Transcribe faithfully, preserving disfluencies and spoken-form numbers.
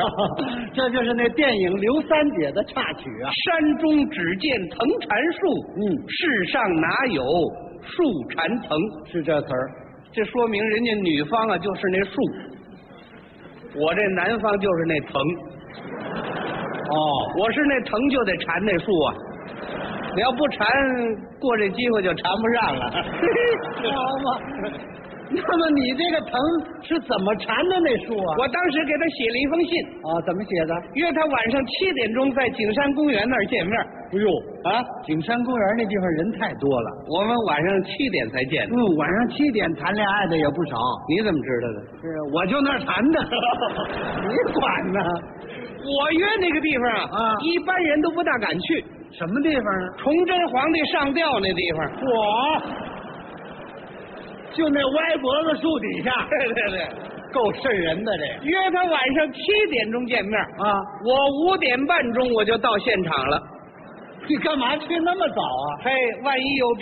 这就是那电影《刘三姐》的插曲啊。 山中只见藤缠树， 嗯， 世上哪有树缠藤？ 是这词儿。 这说明人家女方啊就是那树，我这男方就是那藤。 哦， 我是那藤就得缠那树啊，你要不缠，过这机会就缠不上了。 知道吗？那么你这个藤是怎么缠的那树啊？ 我当时给他写了一封信啊，怎么写的？ 约他晚上七点钟在景山公园那儿见面。 哎呦啊，景山公园那地方人太多了， 我们晚上七点才见。 嗯，晚上七点谈恋爱的也不少。 你怎么知道的？ 是，我就那儿谈的。你管呢？ 我约那个地方啊， 啊， 一般人都不大敢去。 什么地方呢？ 崇祯皇帝上吊那地方。 我。就那歪脖子树底下， 对对对， 够瘆人的这。 约他晚上七点钟见面啊， 我五点半钟我就到现场了。 你干嘛去那么早啊？ 嘿，万一有